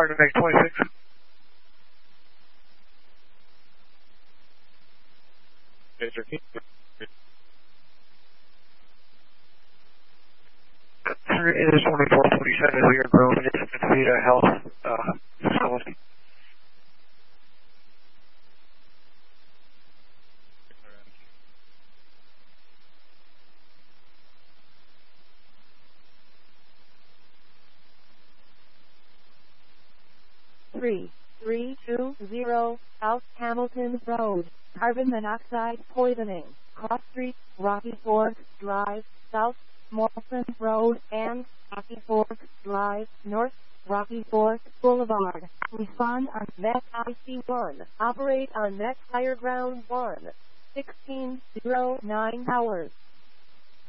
Boulevard to make 26. It is 2427 Hilliard Road. It is meant to be a health facility. Three 320 South Hamilton Road, carbon monoxide poisoning, Cross Street, Rocky Fork Drive, South Morrison Road, and Rocky Fork Drive, North Rocky Fork Boulevard. Respond on Met IC1. Operate on Met Higher Ground 1. 1609 hours.